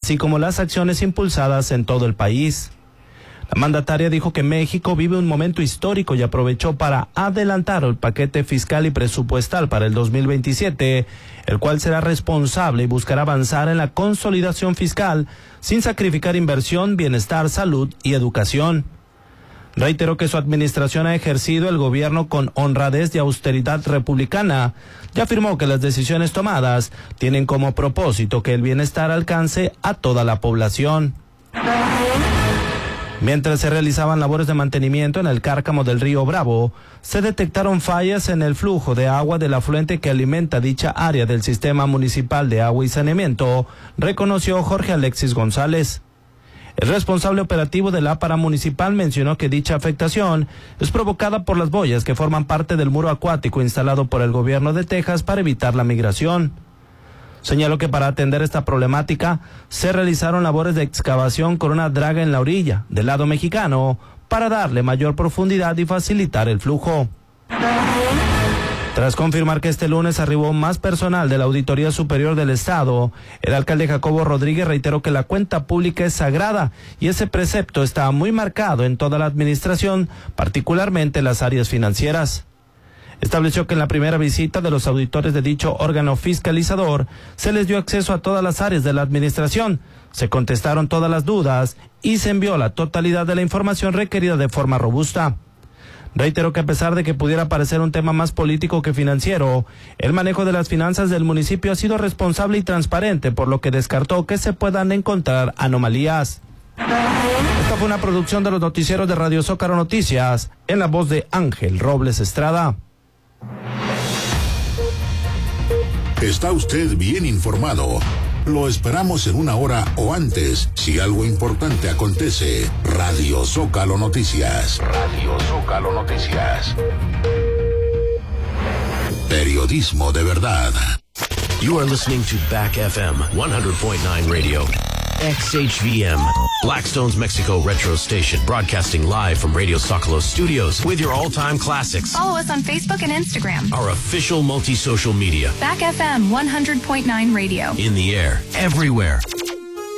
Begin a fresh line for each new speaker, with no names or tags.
así como las acciones impulsadas en todo el país. La mandataria dijo que México vive un momento histórico y aprovechó para adelantar el paquete fiscal y presupuestal para el 2027, el cual será responsable y buscará avanzar en la consolidación fiscal sin sacrificar inversión, bienestar, salud y educación. Reiteró que su administración ha ejercido el gobierno con honradez y austeridad republicana y afirmó que las decisiones tomadas tienen como propósito que el bienestar alcance a toda la población. Mientras se realizaban labores de mantenimiento en el cárcamo del río Bravo, se detectaron fallas en el flujo de agua del afluente que alimenta dicha área del Sistema Municipal de Agua y Saneamiento, reconoció Jorge Alexis González. El responsable operativo de la APARA municipal mencionó que dicha afectación es provocada por las boyas que forman parte del muro acuático instalado por el gobierno de Texas para evitar la migración. Señaló que para atender esta problemática se realizaron labores de excavación con una draga en la orilla del lado mexicano para darle mayor profundidad y facilitar el flujo. Tras confirmar que este lunes arribó más personal de la Auditoría Superior del Estado, el alcalde Jacobo Rodríguez reiteró que la cuenta pública es sagrada y ese precepto está muy marcado en toda la administración, particularmente en las áreas financieras. Estableció que en la primera visita de los auditores de dicho órgano fiscalizador se les dio acceso a todas las áreas de la administración, se contestaron todas las dudas y se envió la totalidad de la información requerida de forma robusta. Reiteró que a pesar de que pudiera parecer un tema más político que financiero, el manejo de las finanzas del municipio ha sido responsable y transparente, por lo que descartó que se puedan encontrar anomalías. Esta fue una producción de los noticieros de Radio Zócalo Noticias, en la voz de Ángel Robles Estrada.
Está usted bien informado. Lo esperamos en una hora o antes, si algo importante acontece. Radio Zócalo Noticias. Radio Zócalo Noticias. Periodismo de verdad.
You are listening to Back FM 100.9 Radio. XHVM, Blackstone's Mexico Retro Station, broadcasting live from Radio Zócalo Studios with your all-time classics.
Follow us on Facebook and Instagram.
Our official multi-social media.
Back FM 100.9 Radio.
In the air, everywhere.